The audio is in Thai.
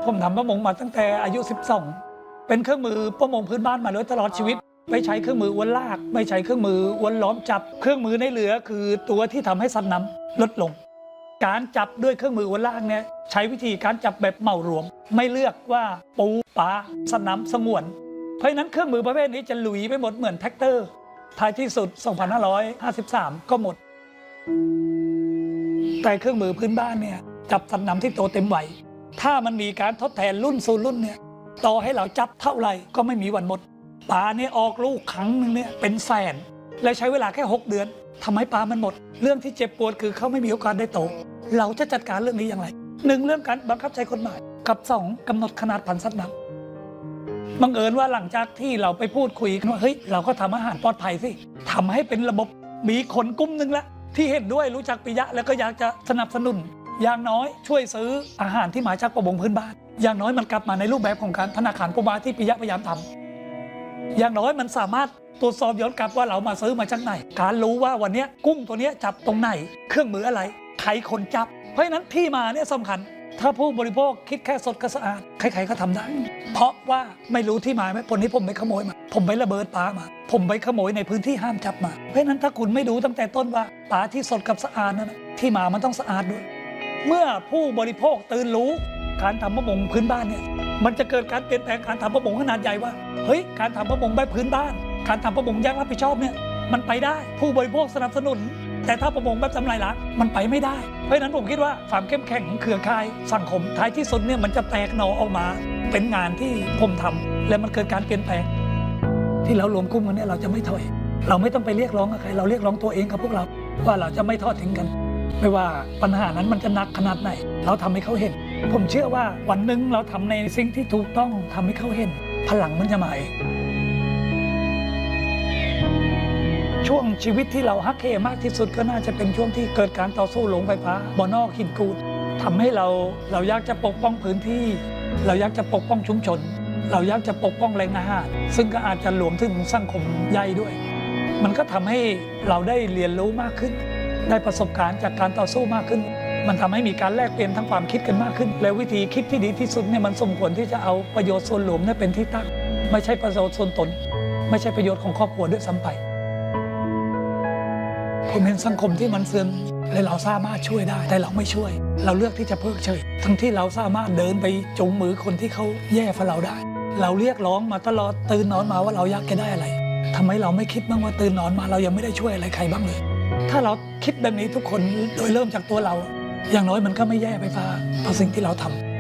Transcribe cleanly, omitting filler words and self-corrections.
ผมทำประมงมาตั้งแต่อายุ12เป็นเครื่องมือประมงพื้นบ้านมาโดยตลอดชีวิตไม่ใช้เครื่องมืออวนลากไม่ใช้เครื่องมืออวนล้อมจับเครื่องมือในเรือคือตัวที่ทำให้สัตว์น้ำลดลงการจับด้วยเครื่องมืออวนลากเนี่ยใช้วิธีการจับแบบเหมารวมไม่เลือกว่าปูปลาสัตว์น้ำสงวนเพราะฉะนั้นเครื่องมือประเภทนี้จะหลุยไปหมดเหมือนแท็กเตอร์ท้ายที่สุด2553ก็หมดแต่เครื่องมือพื้นบ้านเนี่ยจับสัตว์น้ำที่โตเต็มวัยถ้ามันมีการทดแทนรุ่นสู่รุ่นเนี่ยต่อให้เราจับเท่าไหร่ก็ไม่มีวันหมดปลาเนี่ยออกลูกครั้งนึงเนี่ยเป็นแสนและใช้เวลาแค่6เดือนทำให้ปลามันหมดเรื่องที่เจ็บปวดคือเขาไม่มีโอกาสได้โตเราจะจัดการเรื่องนี้อย่างไร1เรื่องการบังคับใช้กฎหมายกับ2กำหนดขนาดพันธุ์สัตว์น้ำบังเอิญว่าหลังจากที่เราไปพูดคุยกันว่าเฮ้ยเราก็ทำอาหารปลอดภัยสิทำให้เป็นระบบมีคนกลุ่มนึงละที่เห็นด้วยรู้จักปิยะแล้วก็อยากจะสนับสนุนอย่างน้อยช่วยซื้ออาหารที่มาจากประมงพื้นบ้านอย่างน้อยมันกลับมาในรูปแบบของการธนาคารปูม้าที่ปิยะพยายามทำอย่างน้อยมันสามารถตรวจสอบย้อนกลับว่าเรามาซื้อมาจากไหนการรู้ว่าวันนี้กุ้งตัวนี้จับตรงไหนเครื่องมืออะไรใครคนจับเพราะฉะนั้นที่มาเนี่ยสำคัญถ้าผู้บริโภคคิดแค่สดก็สะอาดใครๆก็ทำได้เพราะว่าไม่รู้ที่มาไหมคนนี้ผมไปขโมยมาผมไประเบิดปลามาผมไปขโมยในพื้นที่ห้ามจับมาเพราะฉะนั้นถ้าคุณไม่ดูตั้งแต่ต้นว่าปลาที่สดกับสะอาดนั้นที่มามันต้องสะอาดด้วยเมื่อผู้บริโภคตื่นรู้การทำประมงพื้นบ้านเนี่ยมันจะเกิดการเปลี่ยนแปลงการทำประมงขนาดใหญ่ว่าเฮ้ยการทำประมงแบบพื้นบ้านการทำประมงอย่างรับผิดชอบเนี่ยมันไปได้ผู้บริโภคสนับสนุนแต่ถ้าประมงแบบทำลายล้างมันไปไม่ได้เพราะฉะนั้นผมคิดว่าความเข้มแข็งของเครือข่ายสังคมท้ายที่สุดเนี่ยมันจะแตกหน่อออกมาเป็นงานที่ผมทำและมันเกิดการเปลี่ยนแปลงที่เรารวมกลุ่มกันเนี่ยเราจะไม่ถอยเราไม่ต้องไปเรียกร้องกับใครเราเรียกร้องตัวเองกับพวกเราว่าเราจะไม่ทอดทิ้งกันไม่ว่าปัญหานั้นมันจะหนักขนาดไหนเราทำให้เขาเห็นผมเชื่อว่าวันหนึ่งเราทำในสิ่งที่ถูกต้องทำให้เขาเห็นพลังมันจะมาเองช่วงชีวิตที่เราฮักเคมากที่สุดก็น่าจะเป็นช่วงที่เกิดการต่อสู้โรงไฟฟ้าบ่อนอกหินกูดทำให้เราอยากจะปกป้องพื้นที่เราอยากจะปกป้องชุมชนเราอยากจะปกป้องแหล่งอาหารซึ่งก็อาจจะรวมถึงสังคมใหญ่ด้วยมันก็ทำให้เราได้เรียนรู้มากขึ้นได้ประสบการณ์จากการต่อสู้มากขึ้นมันทำให้มีการแลกเปลี่ยนทั้งความคิดกันมากขึ้นและวิธีคิดที่ดีที่สุดเนี่ยมันสมควรที่จะเอาประโยชน์ส่วนรวมเนี่ยเป็นที่ตั้งไม่ใช่ประโยชน์ส่วนตนไม่ใช่ประโยชน์ของครอบครัวด้วยซ้ำไปผมเห็นสังคมที่มันเสื่อมและเราสามารถช่วยได้แต่เราไม่ช่วยเราเลือกที่จะเพิกเฉยทั้งที่เราสามารถเดินไปจูงมือคนที่เขาแย่ฝ่าเราได้เราเรียกร้องมาตลอดตื่นนอนมาว่าเราอยากจะได้อะไรทำไมเราไม่คิดบ้างว่าตื่นนอนมาเรายังไม่ได้ช่วยอะไรใครบ้างเลยถ้าเราคิดแบบนี้ทุกคนโดยเริ่มจากตัวเราอย่างน้อยมันก็ไม่แย่ไปฝ่าสิ่งที่เราทำ